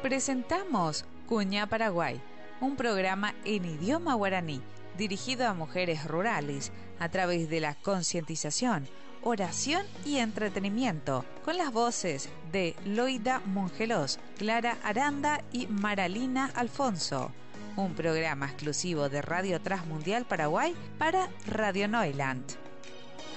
Presentamos Cuña Paraguay, un programa en idioma guaraní dirigido a mujeres rurales a través de la concientización, oración y entretenimiento, con las voces de Loida Mongelos, Clara Aranda y Maralina Alfonso. Un programa exclusivo de Radio Transmundial Paraguay para Radio Neuland.